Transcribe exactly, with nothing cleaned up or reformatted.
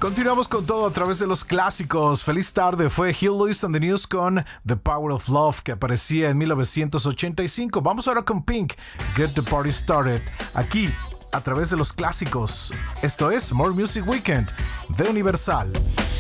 Continuamos con todo a través de los clásicos. Feliz tarde, fue Huey Lewis and the News con The Power of Love, que aparecía en mil novecientos ochenta y cinco. Vamos ahora con Pink, Get the Party Started, aquí a través de los clásicos. Esto es More Music Weekend de Universal.